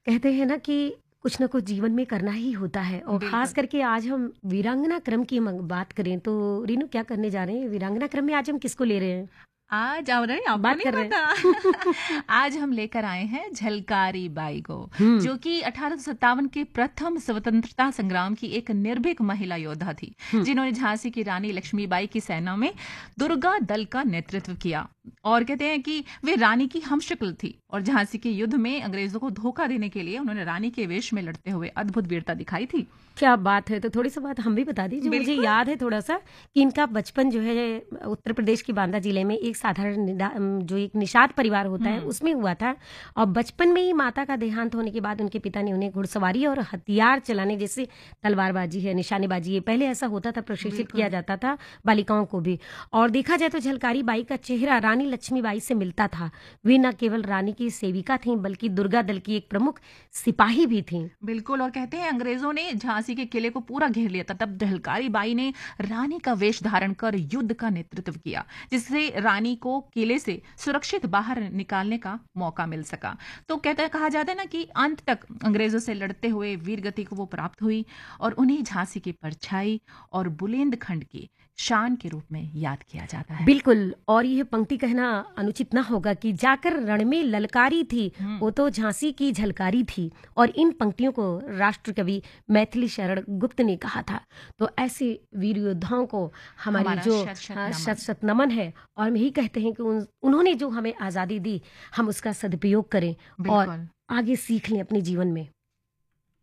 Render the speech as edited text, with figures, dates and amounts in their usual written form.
कहते हैं ना कि कुछ ना कुछ जीवन में करना ही होता है, और खास बिल्कुल। करके आज हम वीरांगना क्रम की बात करें तो रीनू क्या करने जा रहे हैं वीरांगना क्रम में? आज हम किसको ले रहे हैं, आज अरे आपको बात नहीं कर रहे पता। हैं? आज हम लेकर आए हैं झलकारी बाई को, हम्म। जो कि 1857 के प्रथम स्वतंत्रता संग्राम की एक निर्भीक महिला योद्धा थी, हम्म। जिन्होंने झांसी की रानी लक्ष्मीबाई की सेना में दुर्गा दल का नेतृत्व किया। और कहते हैं कि वे रानी की हमशक्ल थी, और झांसी के युद्ध में अंग्रेजों को धोखा देने के लिए उन्होंने रानी के वेश में लड़ते हुए अद्भुत वीरता दिखाई थी। क्या बात है! तो थोड़ी सी बात हम भी बता दीजिए। मुझे बिल्कुल। याद है थोड़ा सा कि इनका बचपन जो है उत्तर प्रदेश के बांदा जिले में एक साधारण जो एक निषाद परिवार होता है हम्म। उसमें हुआ था। और बचपन में ही माता का देहांत होने के बाद उनके पिता ने उन्हें घुड़सवारी और हथियार चलाने, जैसे तलवारबाजी है, निशानेबाजी है, पहले ऐसा होता था, प्रशिक्षित किया बिल्कुल। जाता था बालिकाओं को भी। और देखा जाए तो झलकारी बाई का चेहरा रानी लक्ष्मीबाई से मिलता था। वे न केवल रानी की सेविका थीं बल्कि दुर्गा दल की एक प्रमुख सिपाही भी थीं। बिल्कुल। और कहते हैं अंग्रेजों ने झांसी के किले को पूरा घेर लिया था, तब झलकारी बाई ने रानी का वेश धारण कर युद्ध का नेतृत्व किया, जिससे रानी को किले से सुरक्षित बाहर निकालने का मौका मिल सका। तो कहा जाता है ना कि अंत तक अंग्रेजों से लड़ते हुए वीर गति को वो प्राप्त हुई, और उन्हें झांसी की परछाई और बुलेंदखंड की शान के रूप में याद किया जाता है। बिल्कुल। और यह पंक्ति कहना अनुचित ना होगा कि जाकर रण में ललकारी थी, वो तो झांसी की झलकारी थी। और इन पंक्तियों को राष्ट्र कवि मैथिली शरण गुप्त ने कहा था। तो ऐसे वीर योद्धाओं को हमारी हमारा जो शत शत शत नमन। शत नमन है। और हम यही कहते हैं कि उन्होंने जो हमें आज़ादी दी, हम उसका सदुपयोग करें और बिल्कुल। आगे सीख लें अपने जीवन में।